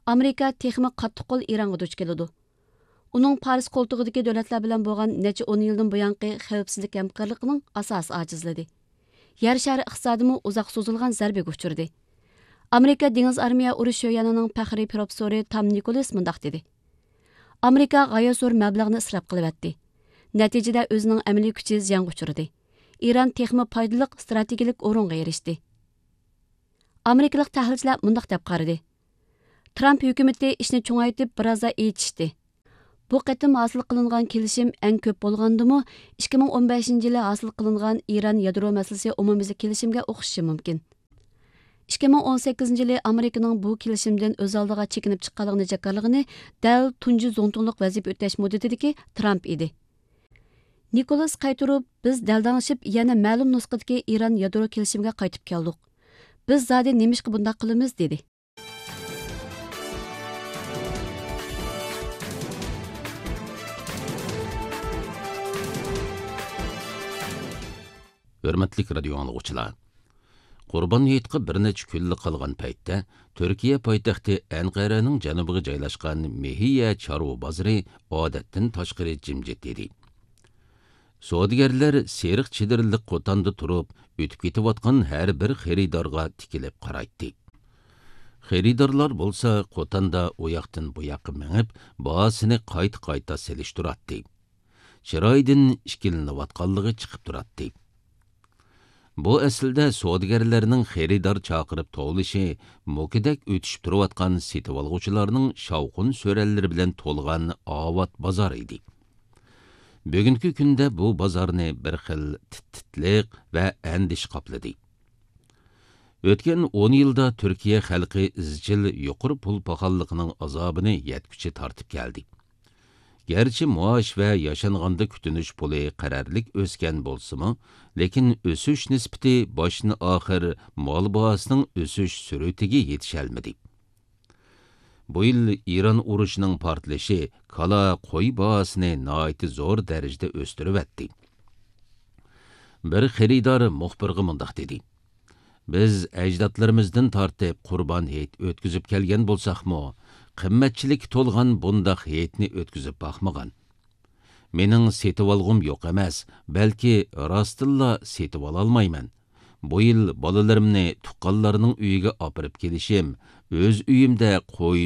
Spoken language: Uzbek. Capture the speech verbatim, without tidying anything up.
Amerika texmi qattiq qo'l Iranға duch keladi. Uning Paris qo'ltig'idagi davlatlar bilan bo'lgan necha o'n yildan buyongi xavfsizlik hamkorligining asosi ojizladi. Yer shari iqtisodimi uzoq so'zilgan zarbaga uchirdi. Amerika dengiz armiya urush sho'yanining faxriy professori Tom Nikolas mundaq dedi. Amerika g'oyat zo'r mablag'ni isrof qilyapti. Natijada o'zining amaliy kuchi ziyonga uchirdi. İran texmi foydali strategik o'ringa erishdi. Amerikalik tahlilchilar mundaq deb qaradi. Trump hukumati ishni cho'ngaytib birozda echishdi. Bu qatim hosil qilingan kelishim eng ko'p bo'lgandimi, ikki ming o'n beshinchi yili hosil qilingan İran yadro masalasi umumyuzli kelishimga o'xshashi mumkin. ikki ming o'n sakkizinchi yili Amerikaning bu kelishimdan o'z oldiga chekinib chiqqanligini jakarligini dal tunji zo'ntunliq vazifa o'tash muddatidagi Trump edi. Nikolas qaytirib, biz daldanishib yana ma'lum nusxadagi İran yadro kelishimiga qaytib keldik. Biz zodi nemishqa bunday qilamiz dedi. Hürmetli radio anlıqçılar. Qurban Hayitqa bir necha kunlik qolgan paytda Turkiya poytaxti Anqaraning janubiga joylashgan Mehiya chorva bozori odatdan tashqari jimjit edi. Savdogarlar seriq chidirliq qo'tonda turib, o'tib ketayotgan har bir xaridorga tikilib qaraydi. Xaridorlar bo'lsa qo'tonda u yoqdan bu yoqqa mengib, bahosini qayta-qayta selishtiradi. Chiroydan ishkilinayotganligi chiqib turadi. Bu aslida savdogarlarning xaridor chaqirib tovlishi, mukidek o'tishib turayotgan setib olg'uvchilarning shavqun so'rallari bilan to'lganovat bozor edi. Bugungi kunda bu bozorni bir xil tititliq va andish qopladi. O'tgan o'n yilda Turkiya xalqi izchil yuqori pul paxalliqining azobini yetkichi tortib keldi. Gerçi muash va yashanganda kutinish puli qarorlik o'sgan bo'lsa-mu, lekin o'sish nisbati boshni oxir mol bahosining o'sish sur'atiga yetishalmadi. Bu yil İran urushining portlashi kala qo'y bahosini nihoyat zo'r darajada o'stirib etdi. Bir xaridor muxbirga mundaq dedi. Biz ajdodlarimizdan tortib Qurban Hayit o'tkazib kelgan bo'lsaqmi, qimmatchilik to'lgan bundaq hayitni o'tkazib baxmagan. Mening setib olg'um yo'q emas, balki rostilla setib ololmayman. Bu yil bolalarimni tuqqanlarning uyiga olib kelishim, o'z uyimda qo'y